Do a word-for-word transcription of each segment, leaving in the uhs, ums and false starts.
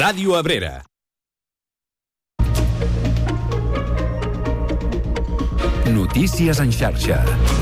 Ràdio Abrera. Notícies en xarxa.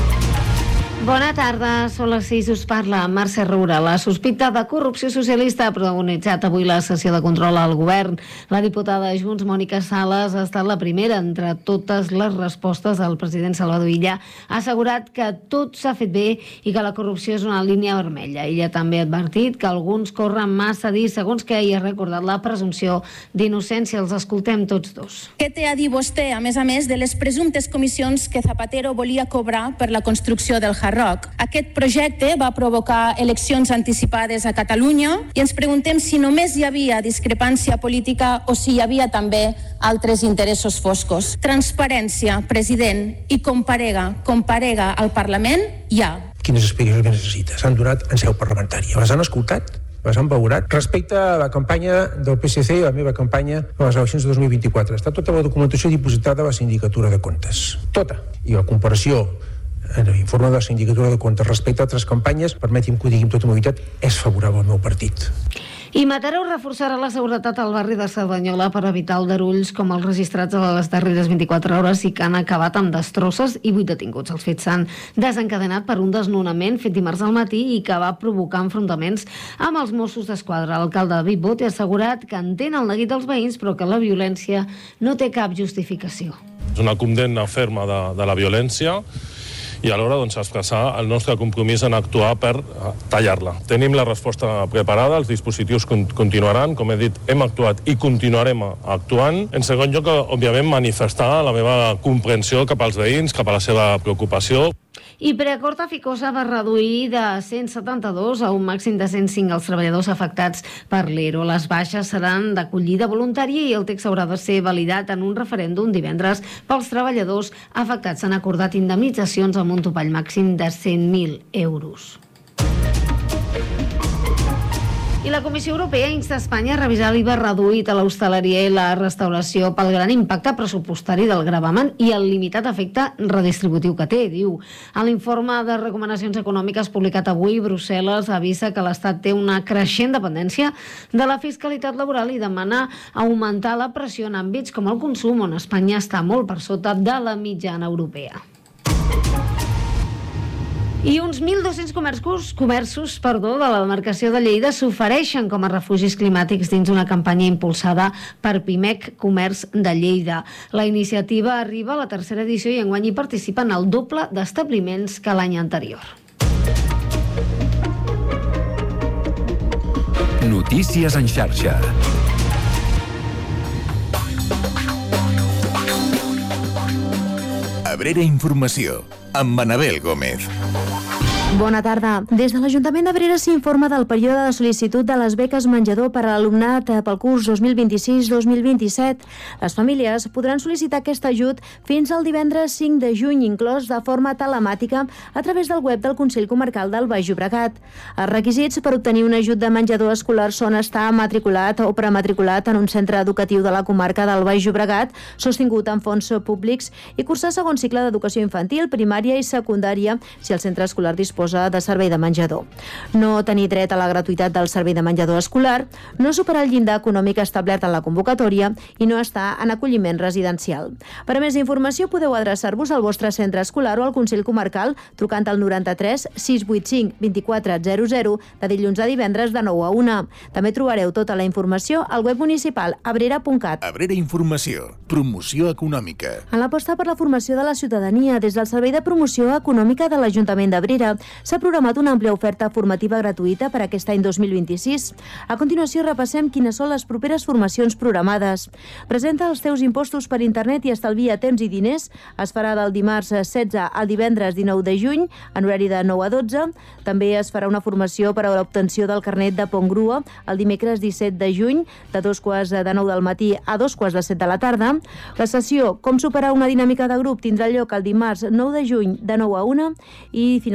Bona tarda, són les sis, us parla Mercè Roura. La sospita de corrupció socialista ha protagonitzat avui la sessió de control al govern. La diputada de Junts, Mònica Sales, ha estat la primera entre totes les respostes del president Salvador Illa. Ha assegurat que tot s'ha fet bé i que la corrupció és una línia vermella. Ella també ha advertit que alguns corren massa a dir, segons que ella ha recordat la presumpció d'innocència. Els escoltem tots dos. Què té a dir vostè, a més a més, de les presumptes comissions que Zapatero volia cobrar per la construcció del Hard Rock? Aquest projecte va provocar eleccions anticipades a Catalunya i ens preguntem si només hi havia discrepància política o si hi havia també altres interessos foscos. Transparència, president, i comparega, comparega al Parlament, hi ha. Quines explicacions que necessita? S'han donat en seu parlamentària. Les han escoltat? Les han valorat? Respecte a la campanya del P S C i la meva campanya a les eleccions de dos mil vint-i-quatre, està tota la documentació dipositada a la Sindicatura de Comptes. Tota. I la comparació en l'informe de la Sindicatura de Comptes respecte a altres campanyes, permeti'm que ho digui amb tota mobilitat, és favorable al meu partit. I Mataró reforçarà la seguretat al barri de Cerdanyola per evitar aldarulls com els registrats a les darreres vint-i-quatre hores i que han acabat amb destrosses i vuit detinguts. Els fets s'han desencadenat per un desnonament fet dimarts al matí i que va provocar enfrontaments amb els Mossos d'Esquadra. L'alcalde David Bot ha assegurat que entén el neguit dels veïns però que la violència no té cap justificació. És una condemna ferma de, de la violència i alhora doncs, expressar el nostre compromís en actuar per tallar-la. Tenim la resposta preparada, els dispositius continuaran, com he dit, hem actuat i continuarem actuant. En segon lloc, òbviament, manifestar la meva comprensió cap als veïns, cap a la seva preocupació. I Preacord a Ficosa va reduir de cent setanta-dos a un màxim de cent cinc els treballadors afectats per l'ERO. Les baixes seran d'acollida voluntària i el text haurà de ser validat en un referèndum divendres pels treballadors afectats. S'han acordat indemnitzacions amb un topall màxim de cent mil euros. I la Comissió Europea insta a Espanya a revisar l'I V A reduït a l'hostaleria i la restauració pel gran impacte pressupostari del gravamen i el limitat efecte redistributiu que té, diu. En l'informe de recomanacions econòmiques publicat avui, Brussel·les avisa que l'Estat té una creixent dependència de la fiscalitat laboral i demana augmentar la pressió en àmbits com el consum, on Espanya està molt per sota de la mitjana europea. I uns mil dos-cents comerços, comerços perdó, de la demarcació de Lleida s'ofereixen com a refugis climàtics dins una campanya impulsada per Pimec Comerç de Lleida. La iniciativa arriba a la tercera edició i enguany hi participen el doble d'establiments que l'any anterior. Notícies en xarxa. Abrera Informació, amb Manabel Gómez. Bona tarda. Des de l'Ajuntament d'Abrera s'informa del període de sol·licitud de les beques menjador per a l'alumnat pel curs dos mil vint-i-sis dos mil vint-i-set. Les famílies podran sol·licitar aquest ajut fins al divendres cinc de juny, inclòs de forma telemàtica a través del web del Consell Comarcal del Baix Llobregat. Els requisits per obtenir un ajut de menjador escolar són estar matriculat o prematriculat en un centre educatiu de la comarca del Baix Llobregat, sostingut amb fons públics, i cursar segon cicle d'educació infantil, primària i secundària si el centre escolar disposa de servei de menjador. No tenir dret a la gratuïtat del servei de menjador escolar, no superar el llindar econòmic establert en la convocatòria i no estar en acolliment residencial. Per a més informació podeu adreçar-vos al vostre centre escolar o al Consell Comarcal trucant al noranta-tres sis vuit cinc vint-i-quatre zero zero de dilluns a divendres de nou a una. També trobareu tota la informació al web municipal abrera punt cat. Abrera Informació, promoció econòmica. En l'aposta per la formació de la ciutadania, des del Servei de Promoció Econòmica de l'Ajuntament d'Abrera s'ha programat una àmplia oferta formativa gratuïta per aquest any dos mil vint-i-sis. A continuació repassem quines són les properes formacions programades. Presenta els teus impostos per internet i estalvia temps i diners. Es farà del dimarts setze al divendres dinou de juny, en horari de nou a dotze. També es farà una formació per a l'obtenció del carnet de pont grua el dimecres disset de juny, de dos quarts de nou del matí a dos quarts de set de la tarda. La sessió Com superar una dinàmica de grup tindrà lloc el dimarts nou de juny de nou a una i, finalment,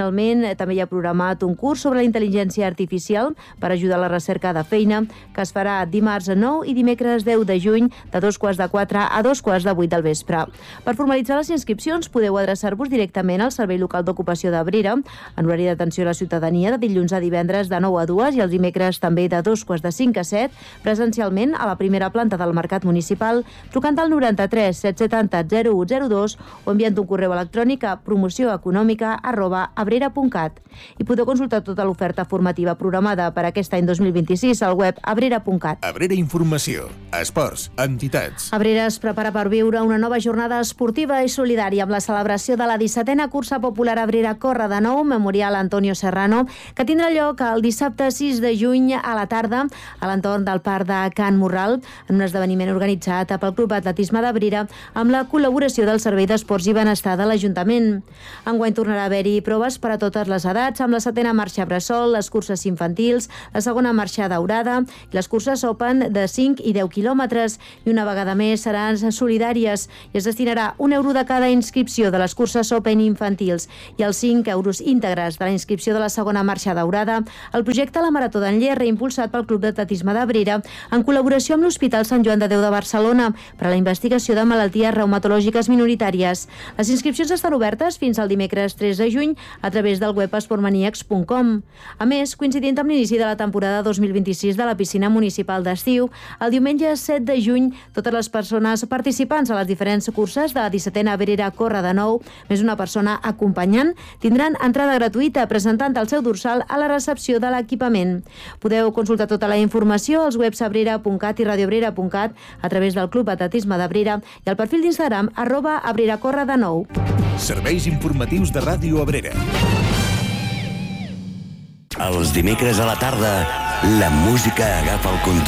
també hi ha programat un curs sobre la intel·ligència artificial per ajudar a la recerca de feina, que es farà dimarts nou i dimecres deu de juny de dos quarts de quatre a dos quarts de vuit del vespre. Per formalitzar les inscripcions podeu adreçar-vos directament al Servei Local d'Ocupació d'Abrera, en horari d'atenció a la ciutadania de dilluns a divendres de nou a dues i els dimecres també de dos quarts de cinc a set, presencialment a la primera planta del Mercat Municipal, trucant al noranta-tres set setanta zero u zero dos o enviant un correu electrònic a promocioeconòmica arroba abrera punt cat. I podeu consultar tota l'oferta formativa programada per aquest any dos mil vint-i-sis al web abrera punt cat. Abrera Informació, esports, entitats. Abrera es prepara per viure una nova jornada esportiva i solidària amb la celebració de la dissetena cursa popular Abrera Corre de Nou, Memorial Antonio Serrano, que tindrà lloc el dissabte sis de juny a la tarda a l'entorn del Parc de Can Morral, en un esdeveniment organitzat pel Club Atletisme d'Abrera amb la col·laboració del Servei d'Esports i Benestar de l'Ajuntament. Enguany tornarà a haver-hi proves per a totes les edats, amb la setena marxa bressol, les curses infantils, la segona marxa daurada i les curses Open de cinc i deu quilòmetres. I una vegada més seran solidàries i es destinarà un euro de cada inscripció de les curses Open infantils i els cinc euros íntegres de la inscripció de la segona marxa daurada al projecte La Marató d'Enller, reimpulsat pel Club d'Atletisme d'Abrera en col·laboració amb l'Hospital Sant Joan de Déu de Barcelona per a la investigació de malalties reumatològiques minoritàries. Les inscripcions estan obertes fins al dimecres tres de juny a través del web esportmaniacs punt com. A més, coincidint amb l'inici de la temporada dos mil vint-i-sis de la piscina municipal d'estiu, el diumenge set de juny, totes les persones participants a les diferents curses de la dissetena Abrera Corre de Nou, més una persona acompanyant, tindran entrada gratuïta presentant el seu dorsal a la recepció de l'equipament. Podeu consultar tota la informació als webs abrera punt cat i radioabrera punt cat a través del Club Atletisme d'Abrera i al perfil d'Instagram arroba Abrera Corre de Nou. Serveis informatius de Ràdio Abrera. Els dimecres a la tarda, la música agafa el control.